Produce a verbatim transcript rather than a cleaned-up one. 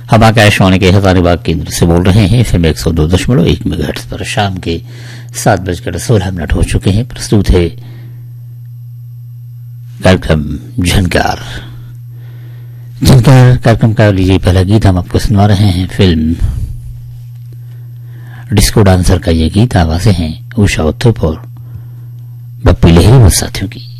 हम आकाशवाणी के हजारीबाग केंद्र से बोल रहे हैं। एफएम एक सौ दो दशमलव एक मेगाहर्ट्ज पर शाम के सात बजकर सोलह मिनट हो चुके हैं। प्रस्तुत है कार्यक्रम झनकार। झनकार कार्यक्रम का लीजिए पहला गीत हम आपको सुनवा रहे हैं। फिल्म डिस्को डांसर का ये गीत आवाजें हैं उषा उत्थुप और बप्पी लहिरी व साथियों की।